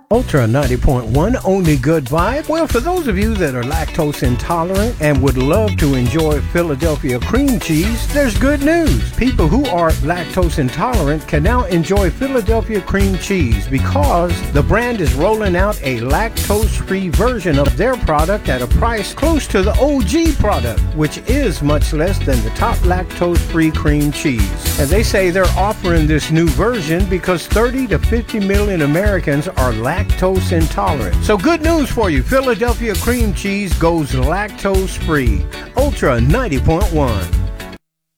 Ultra 90.1, only good vibe. Well, for those of you that are lactose intolerant and would love to enjoy Philadelphia cream cheese, there's good news. People who are lactose intolerant can now enjoy Philadelphia cream cheese because the brand is rolling out a lactose-free version of their product at a price close to the OG product, which is much less than the top lactose-free cream cheese. And they say they're offering this new version because 30 to 50 million Americans are lactose intolerant. So good news for you. Philadelphia cream cheese goes lactose free. Ultra 90.1.